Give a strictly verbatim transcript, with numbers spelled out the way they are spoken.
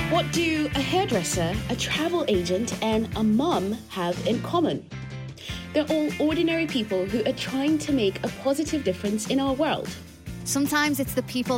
What do a hairdresser, a travel agent, and a mum have in common? They're all ordinary people who are trying to make a positive difference in our world. Sometimes it's the people